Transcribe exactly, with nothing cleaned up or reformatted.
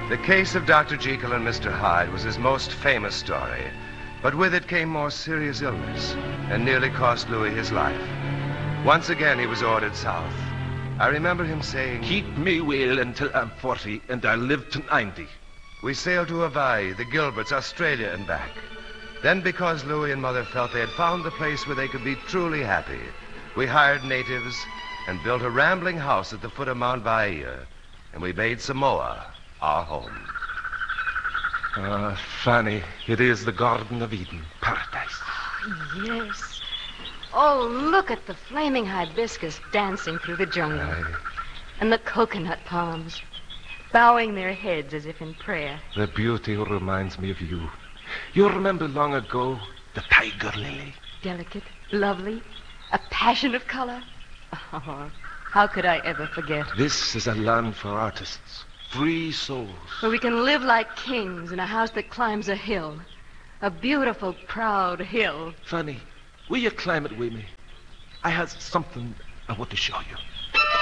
The case of Doctor Jekyll and Mister Hyde was his most famous story, but with it came more serious illness and nearly cost Louis his life. Once again, he was ordered south. I remember him saying, "Keep me well until I'm forty, and I'll live to ninety. We sailed to Hawaii, the Gilberts, Australia, and back. Then, because Louis and Mother felt they had found the place where they could be truly happy, we hired natives and built a rambling house at the foot of Mount Bahia, and we made Samoa our home." Ah, Fanny, it is the Garden of Eden, paradise. Yes. Oh, look at the flaming hibiscus dancing through the jungle. Aye. And the coconut palms, bowing their heads as if in prayer. The beauty reminds me of you. You remember long ago the tiger lily? Delicate, lovely, a passion of color. Oh, how could I ever forget? This is a land for artists, free souls. Where we can live like kings in a house that climbs a hill. A beautiful, proud hill. Fanny, will you climb it with me? I have something I want to show you.